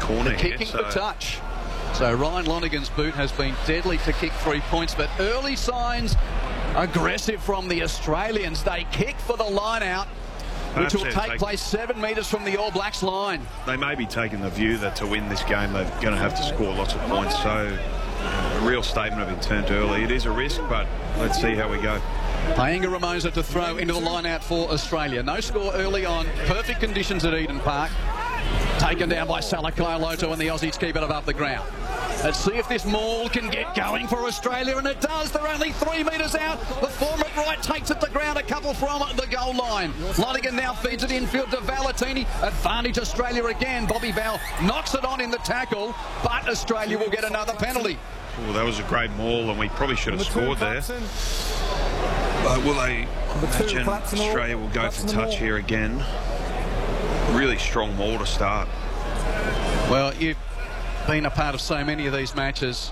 corner the kicking for touch. So Ryan Lonergan's boot has been deadly to kick 3 points, but early signs aggressive from the Australians. They kick for the line out, which will take place 7 metres from the All Blacks line. They may be taking the view that to win this game they're going to have to score lots of points. So a real statement of intent early. It is a risk, but let's see how we go. Paenga Ramosa to throw into the line out for Australia. No score early on. Perfect conditions at Eden Park. Taken down by Salakaia-Loto, and the Aussies keep it above the ground. Let's see if this maul can get going for Australia, and it does. They're only 3 metres out. The form at right takes it to ground, a couple from the goal line. Lonergan now feeds it infield to Valetini. Advantage Australia again. Bobby Val knocks it on in the tackle, but Australia will get another penalty. Well, that was a great maul, and we probably should have scored there. Will they imagine Australia will go for touch here again? Really strong maul to start. Well, you've been a part of so many of these matches.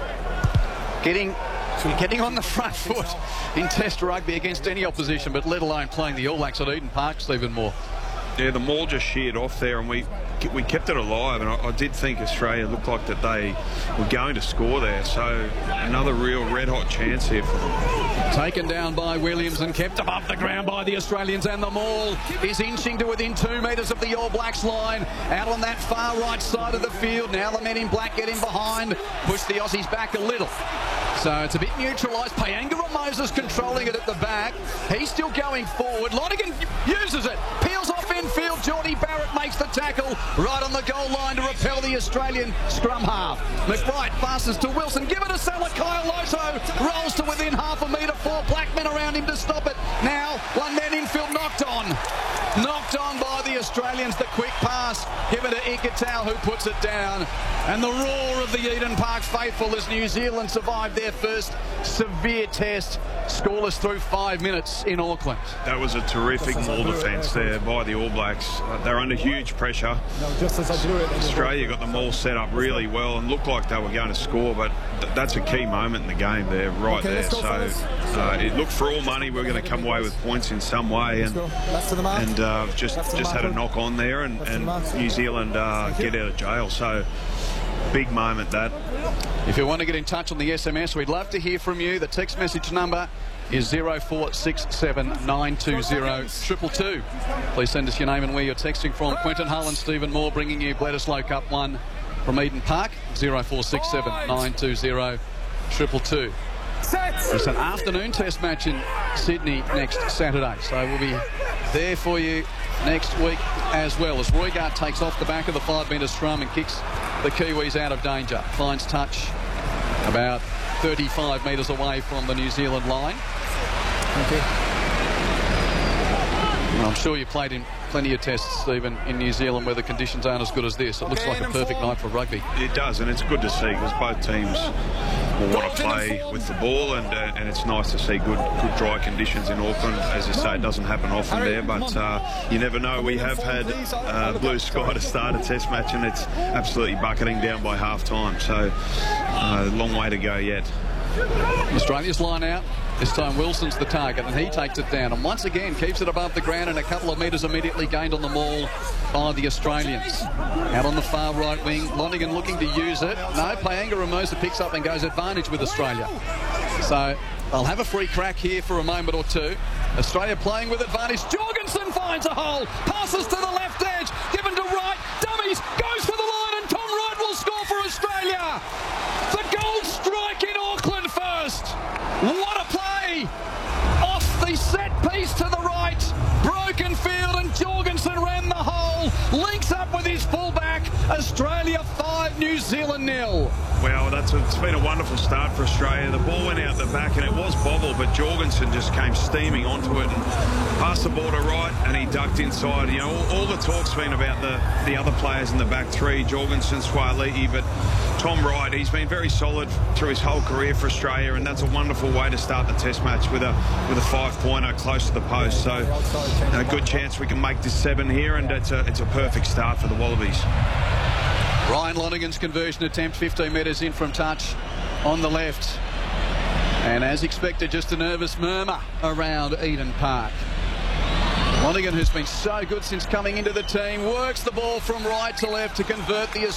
Getting on the front foot in Test rugby against any opposition, but let alone playing the All Blacks at Eden Park, Stephen Moore. Yeah, the maul just sheared off there, and we kept it alive, and I did think Australia looked like that they were going to score there. So another real red-hot chance here for them. Taken down by Williams and kept above the ground by the Australians, and the maul is inching to within 2 metres of the All Blacks line. Out on that far right side of the field. Now the men in black get in behind, push the Aussies back a little. So it's a bit neutralised. Paenga Ramosa's controlling it at the back. He's still going forward. Lonergan uses it. Peels off infield. Geordie Barrett makes the tackle right on the goal line to repel the Australian scrum half. McBride passes to Wilson. Give it to Salakaia-Loto. Rolls to within half a metre. 4 black men around him to stop it. Now one man infield knocked on. Knocked on by the Australians. The quick pass given to Ikitau, who puts it down. And the roar of the Eden Park faithful as New Zealand survived their first severe test, scoreless through 5 minutes in Auckland. That was a terrific maul defence there by the All Blacks. They're under huge pressure. Australia got the maul set up really well and looked like they were going to score, but that's a key moment in the game there, right there. So it looked for all money we were going to come away with points in some way, and just had a knock on there, and New Zealand get out of jail. So big moment that. If you want to get in touch on the SMS, we'd love to hear from you. The text message number is 0467 920 222. Please send us your name and where you're texting from. Quentin Hull and Stephen Moore bringing you Bledisloe Cup 1 from Eden Park. 0467 920 222. It's an afternoon test match in Sydney next Saturday, so we'll be there for you next week as well, as Roigard takes off the back of the 5 metre scrum and kicks the Kiwis out of danger. Finds touch about 35 metres away from the New Zealand line. Okay. Well, I'm sure you played in plenty of tests, Stephen, in New Zealand where the conditions aren't as good as this. It looks like a perfect night for rugby. It does, and it's good to see because both teams will want to play with the ball, and it's nice to see good dry conditions in Auckland. As you say, it doesn't happen often there, but you never know. We have had blue sky to start a test match, and it's absolutely bucketing down by half-time. So long way to go yet. Australia's line out. This time Wilson's the target, and he takes it down and once again keeps it above the ground, and a couple of metres immediately gained on the maul by the Australians. Out on the far right wing, Lonergan looking to use it. No, Paenga Ramosa picks up and goes advantage with Australia. So they'll have a free crack here for a moment or two. Australia playing with advantage. Jorgensen finds a hole, passes to the left edge, given to Wright, dummies, goes for the line, and Tom Wright will score for Australia. The gold strike in Auckland first. What a play! Off the set piece to the right, broken field, and Jorgensen ran the hole, links up with his fullback. Australia 5, New Zealand 0. Well, it's been a wonderful start for Australia. The ball went out the back and it was bobbled, but Jorgensen just came steaming onto it and passed the ball to Wright, and he ducked inside. You know, all the talk's been about the other players in the back three, Jorgensen, Suaalii, but Tom Wright, he's been very solid through his whole career for Australia, and that's a wonderful way to start the test match with a 5-pointer close to the post. So a good chance we can make this 7 here, and it's a perfect start for the Wallabies. Ryan Lonergan's conversion attempt 15 metres in from touch on the left. And as expected, just a nervous murmur around Eden Park. Lonergan, who's been so good since coming into the team, works the ball from right to left to convert the